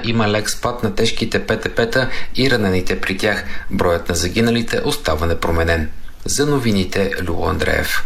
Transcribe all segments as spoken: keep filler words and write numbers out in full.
има лек спад на тежките ПТП-та и ранените при тях. Броят на загиналите остава непроменен. За новините Любо Андреев.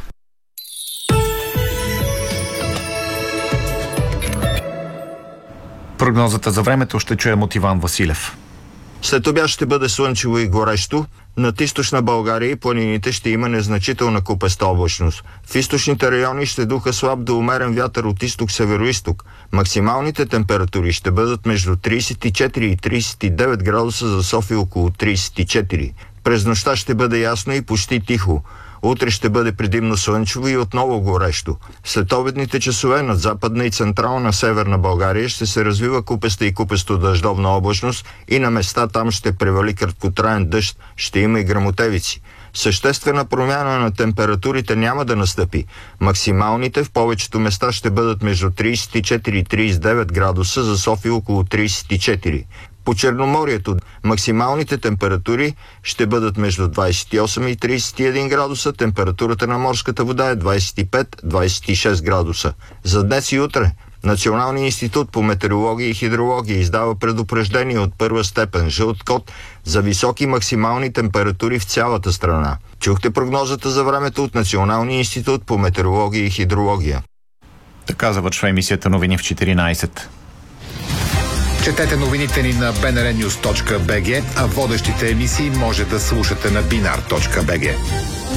Прогнозата за времето ще чуем от Иван Василев. След обяд ще бъде слънчево и горещо. Над източна България и планините ще има незначителна купеста облачност. В източните райони ще духа слаб до умерен вятър от изток-североизток. Максималните температури ще бъдат между трийсет и четири и трийсет и девет градуса, за София около трийсет и четири. През нощта ще бъде ясно и почти тихо. Утре ще бъде предимно слънчево и отново горещо. След обедните часове над западна и централна северна България ще се развива купеста и купесто дъждовна облачност и на места там ще превали краткотраен дъжд, ще има и гръмотевици. Съществена промяна на температурите няма да настъпи. Максималните в повечето места ще бъдат между трийсет и четири и трийсет и девет градуса, за София около трийсет и четири. По Черноморието максималните температури ще бъдат между двайсет и осем и трийсет и един градуса, температурата на морската вода е двайсет и пет до двайсет и шест градуса. За днес и утре Националният институт по метеорология и хидрология издава предупреждение от първа степен жълт код за високи максимални температури в цялата страна. Чухте прогнозата за времето от Националния институт по метеорология и хидрология. Така завършва емисията Новини в четиринайсет. Четете новините ни на би ен ар нюз точка би джи, а водещите емисии може да слушате на бинар точка би джи.